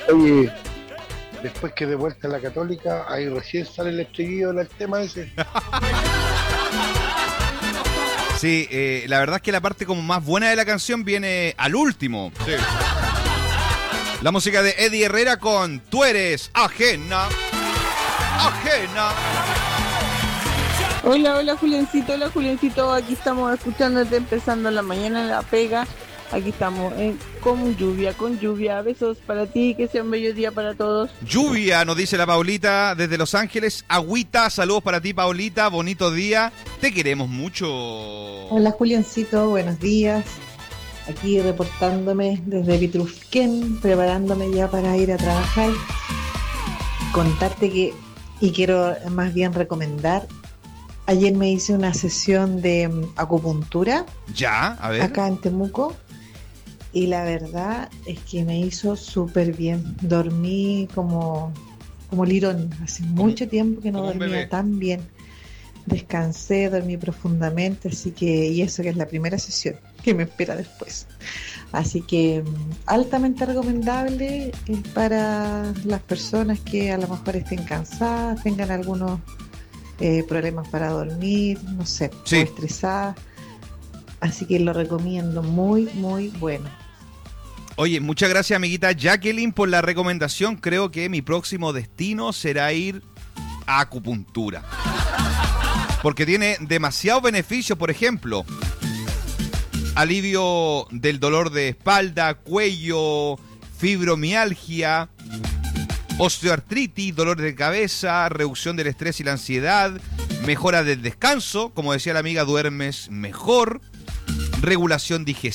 Oye, después que de vuelta a la Católica, ahí recién sale el estribillo del tema ese. Sí, la verdad es que la parte como más buena de la canción viene al último. Sí. La música de Eddie Herrera con Tú eres ajena. Ajena. Hola Juliancito, aquí estamos escuchándote empezando la mañana en la pega, aquí estamos con lluvia, besos para ti, que sea un bello día para todos. Lluvia, nos dice la Paulita desde Los Ángeles. Agüita, saludos para ti, Paulita, bonito día, te queremos mucho. Hola Juliancito, buenos días. Aquí reportándome desde Pitrufquén, preparándome ya para ir a trabajar. Contarte que, y quiero más bien recomendar, ayer me hice una sesión de acupuntura. Ya, a ver. Acá en Temuco. Y la verdad es que me hizo súper bien. Dormí como lirón. Hace mucho tiempo que no dormía tan bien. Descansé, dormí profundamente, así que, y eso que es la primera sesión que me espera después. Así que altamente recomendable para las personas que a lo mejor estén cansadas, tengan algunos problemas para dormir, no sé, sí, o estresadas. Así que lo recomiendo, muy, muy bueno. Oye, muchas gracias, amiguita Jacqueline, por la recomendación. Creo que mi próximo destino será ir a acupuntura. Porque tiene demasiados beneficios, por ejemplo, alivio del dolor de espalda, cuello, fibromialgia, osteoartritis, dolor de cabeza, reducción del estrés y la ansiedad, mejora del descanso, como decía la amiga, duermes mejor, regulación digestiva.